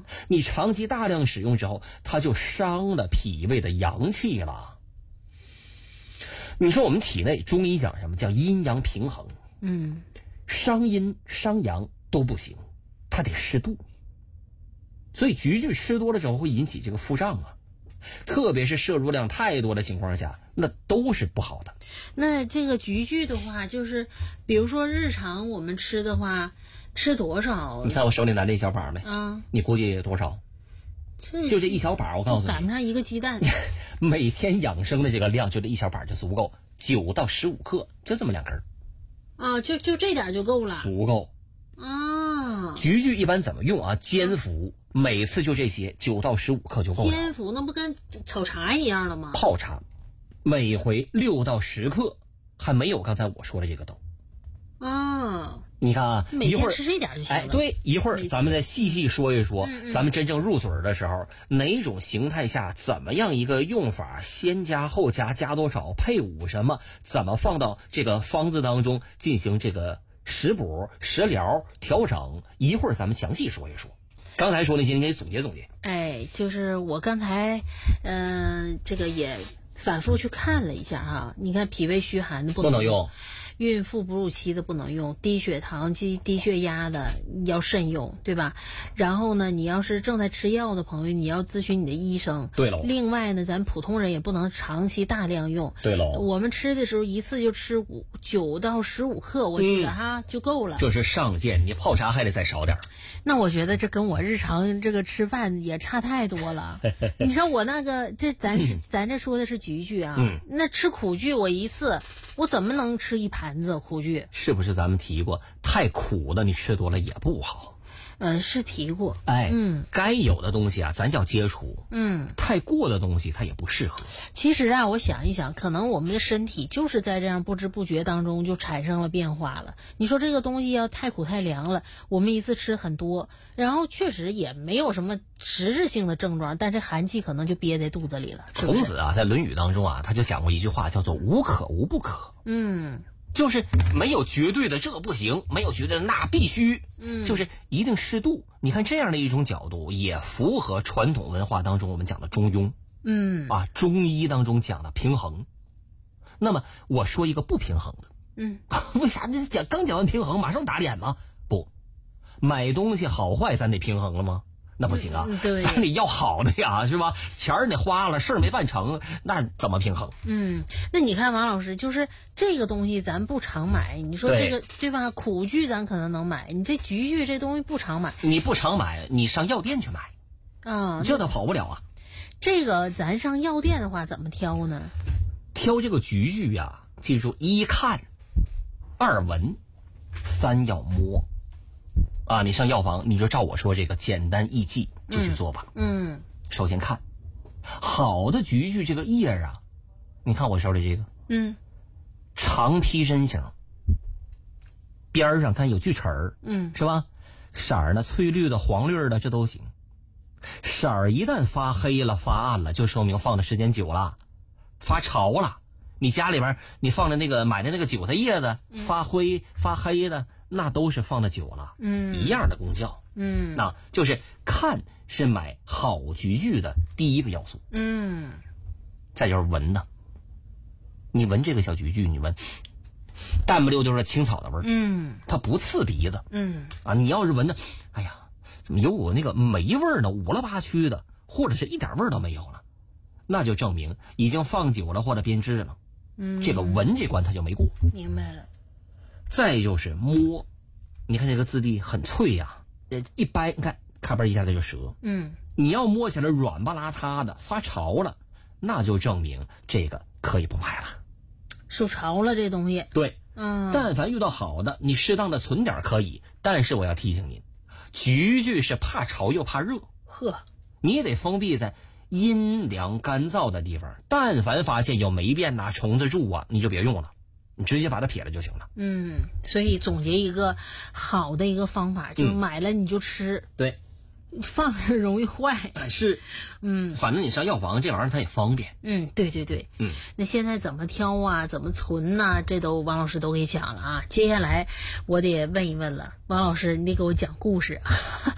你长期大量使用之后，它就伤了脾胃的阳气了。你说我们体内中医讲什么叫阴阳平衡？伤阴伤阳都不行，它得适度。所以菊苣吃多了之后会引起这个腹胀啊，特别是摄入量太多的情况下，那都是不好的。 那这个菊苣的话，就是比如说日常我们吃的话，吃多少？ 你看我手里拿这一小把没？你估计多少？就这一小把，我告诉你， 赶不上一个鸡蛋。 每天养生的这个量，就这一小把就足够，9到15克，就这么2根。 就这点就够了， 足够。菊苣一般怎么用啊？煎服，每次就这些，9到15克就够了。 煎服那不跟炒茶一样了吗？ 泡茶，每回6到10克，还没有刚才我说的这个多。你看啊， 每天吃这点就行了。 对，一会儿咱们再细细说一说，咱们真正入嘴的时候，哪种形态下怎么样一个用法，先加后加，加多少，配伍什么，怎么放到这个方子当中进行这个食补、食疗、调整，一会儿咱们详细说一说。刚才说那些你给总结总结。 就是我刚才这个也反复去看了一下哈，你看脾胃虚寒的不能用，孕妇哺乳期的不能用，低血糖及低血压的要慎用，对吧？然后呢，你要是正在吃药的朋友，你要咨询你的医生。 对喽。 另外呢，咱普通人也不能长期大量用。 对喽。 我们吃的时候一次就吃9到15克，我记得就够了。 这是上限，你泡茶还得再少点。 那我觉得这跟我日常这个吃饭也差太多了。你说我那个咱这说的是菊苣啊，那吃苦苣我一次我怎么能吃一盘子苦苣？ 是不是咱们提过，太苦的你吃多了也不好？ 是提过。 该有的东西啊，咱要接触。太过的东西它也不适合。 其实啊，我想一想，可能我们的身体就是在这样不知不觉当中就产生了变化了。你说这个东西要太苦太凉了，我们一次吃很多，然后确实也没有什么实质性的症状，但是寒气可能就憋在肚子里了。 孔子啊，在《论语》当中啊，他就讲过一句话，叫做“无可无不可”。就是没有绝对的这不行，没有绝对的那必须，就是一定适度。你看这样的一种角度，也符合传统文化当中我们讲的中庸，中医当中讲的平衡。那么我说一个不平衡的，为啥这刚讲完平衡，马上打脸吗？不，买东西好坏咱得平衡了吗？那不行啊，咱得要好的呀，是吧？钱儿得花了，事儿没办成，那怎么平衡？ 那你看王老师，就是这个东西咱不常买，你说这个 对吧？苦苣咱可能能买，你这菊苣这东西不常买。 你不常买，你上药店去买这倒跑不了啊。 这个咱上药店的话怎么挑呢？ 挑这个菊苣呀，记住1看，2闻，3要摸。你上药房你就照我说这个简单易记就去做吧。首先看好的菊苣这个叶啊，你看我手里这个长披针型，边上看有锯齿儿，是吧？色儿呢翠绿的黄绿的这都行。色儿一旦发黑了发暗了，就说明放的时间久了，发潮了。你家里边你放的那个买的那个韭菜叶子发灰发黑的，那都是放的久了，一样的功效。那就是看是买好菊苣的第一个要素。再就是闻呢，你闻这个小菊苣，你闻淡不溜丢的青草的味儿，它不刺鼻子。你要是闻的，哎呀，怎么有股那个霉味儿呢？五了八曲的，或者是一点味儿都没有了，那就证明已经放久了或者变质了。这个闻这关它就没过。 明白了。 再就是摸，你看这个质地很脆呀，一掰，你看咔嘣一下它就折。你要摸起来软巴拉塌的发潮了，那就证明这个可以不买了， 受潮了这东西。 对。但凡遇到好的，你适当的存点可以，但是我要提醒您，菊苣是怕潮又怕热，你也得封闭在阴凉干燥的地方，但凡发现有霉变呐、虫子蛀啊，你就别用了，你直接把它撇了就行了。 所以总结一个好的一个方法，就是买了你就吃。 对， 放着容易坏。 是。反正你上药房这玩意儿它也方便。 对。那现在怎么挑啊，怎么存呐，这都王老师都给讲了啊。接下来我得问一问了，王老师你得给我讲故事。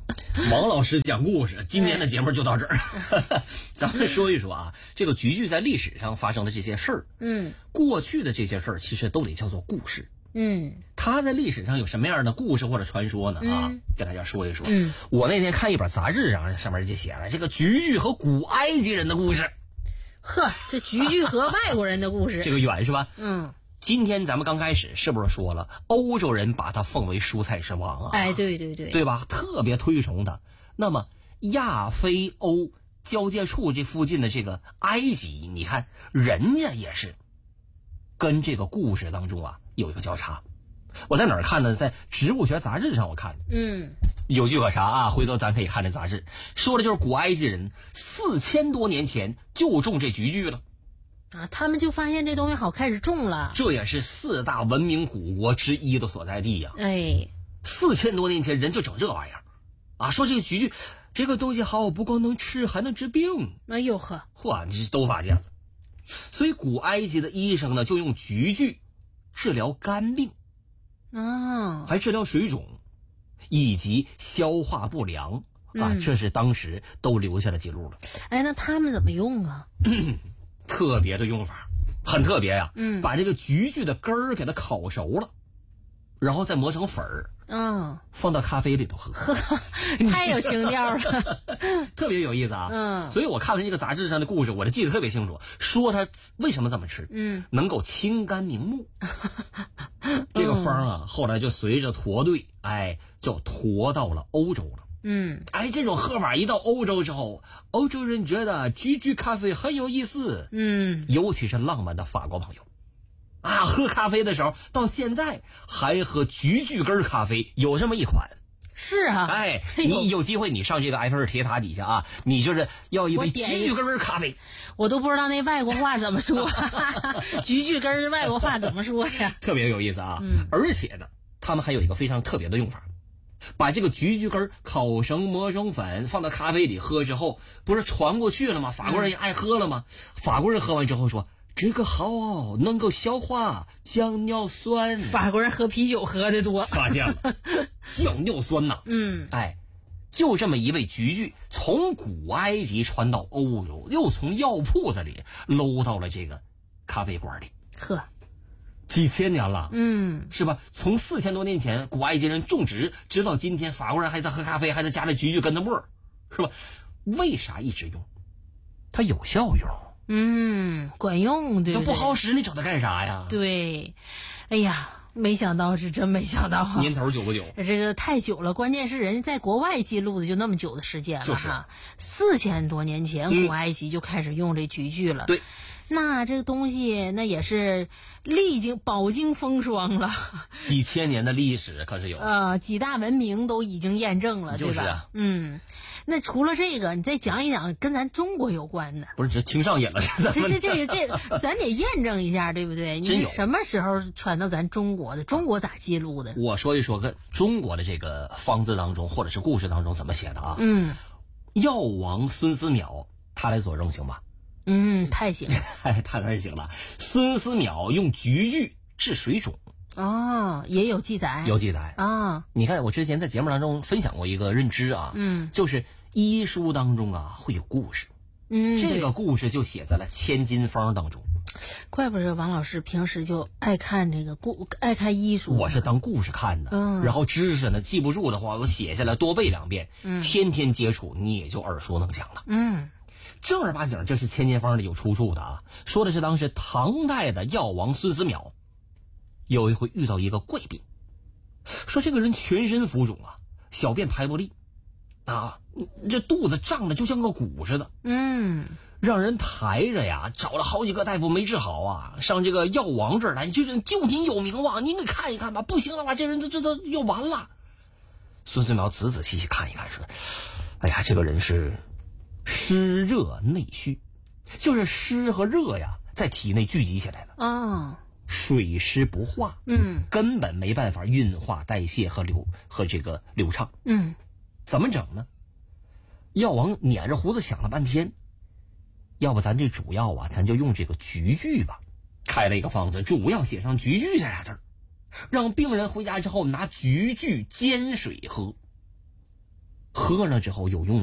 王老师讲故事，今天的节目就到这儿。咱们说一说啊，这个菊苣在历史上发生的这些事儿，过去的这些事儿其实都得叫做故事。它在历史上有什么样的故事或者传说呢？跟大家说一说。我那天看一本杂志上面就写了这个菊苣和古埃及人的故事。 呵，这菊苣和外国人的故事， 这个远是吧？今天咱们刚开始是不是说了，欧洲人把它奉为蔬菜之王啊？ 哎，对对对， 对吧？特别推崇它。那么亚非欧交界处这附近的这个埃及，你看人家也是跟这个故事当中有一个交叉。我在哪儿看呢？在《植物学杂志》上我看的。有据可查回头咱可以看这杂志，说的就是古埃及人4000多年前就种这菊苣了。 他们就发现这东西好，开始种了。这也是4大文明古国之一的所在地呀。 哎 ，4000多年前人就整这玩意儿说这个菊苣这个东西好，不光能吃，还能治病。 哎呦呵， 嚯，你都发现了。所以古埃及的医生呢，就用菊苣治疗肝病还治疗水肿以及消化不良这是当时都留下了记录了。 哎，那他们怎么用啊？ 特别的用法，很特别呀。把这个菊苣的根儿给它烤熟了，然后再磨成粉儿，放到咖啡里头喝。 太有情调了， 特别有意思所以我看完这个杂志上的故事，我就记得特别清楚，说他为什么这么吃，能够清肝明目。这个方后来就随着驼队，就驮到了欧洲了。这种喝法一到欧洲之后，欧洲人觉得菊苣咖啡很有意思。尤其是浪漫的法国朋友喝咖啡的时候，到现在还喝菊苣根咖啡，有这么一款。 是啊， 你有机会你上这个埃菲尔铁塔底下你就是要一杯菊苣根咖啡。 我都不知道那外国话怎么说。菊苣根外国话怎么说呀？ 特别有意思而且呢，他们还有一个非常特别的用法，把这个菊苣根烤成磨成粉，放到咖啡里喝之后，不是传过去了吗？法国人也爱喝了吗？法国人喝完之后说这个好，能够消化降尿酸。 法国人喝啤酒喝的多， 发现了降尿酸呐。就这么一味菊苣，从古埃及传到欧洲，又从药铺子里搂到了这个咖啡馆里。几千年了，是吧？从4000多年前古埃及人种植，直到今天法国人还在喝咖啡，还在加了菊苣根的味儿，是吧？为啥一直用？它有效用， 管用，对不对？ 都不好使，你整它干啥呀？ 对，哎呀，没想到，是真没想到年头久不久？ 这个太久了，关键是人家在国外记录的就那么久的时间了4000多年前古埃及就开始用这菊苣了。 对。 那这个东西那也是历经饱经风霜了， 几千年的历史可是有几大文明都已经验证了，对吧？那除了这个，你再讲一讲跟咱中国有关的。 不是，这青上瘾了， 这咱得验证一下，对不对？你是什么时候传到咱中国的？中国咋记录的？ 我说一说跟中国的这个方子当中或者是故事当中怎么写的药王孙思邈他来佐证行吧？ 太行了， 太太行了。孙思邈用菊苣治水肿也有记载， 有记载你看，我之前在节目当中分享过一个认知就是医书当中会有故事，这个故事就写在了《千金方》当中。 怪不得王老师平时就爱看这个爱看医书。 我是当故事看的，然后知识呢记不住的话，我写下来多背2遍，天天接触，你也就耳熟能详了。正儿八经，这是《千金方》里有出处的说的是当时唐代的药王孙思邈，有一回遇到一个怪病，说这个人全身浮肿小便排不利这肚子胀的就像个鼓似的，让人抬着找了好几个大夫没治好上这个药王这儿来，就是就您有名望，您给看一看吧，不行的话，这人这都要完了。孙思邈仔仔细细看一看，说：“哎呀，这个人是湿热内虚，就是湿和热在体内聚集起来了水湿不化，根本没办法运化代谢和这个流畅，怎么整呢？药王捻着胡子想了半天，要不咱这主要咱就用这个菊苣吧，开了一个方子，主要写上菊苣这俩字儿，让病人回家之后拿菊苣煎水喝。 喝了之后有用。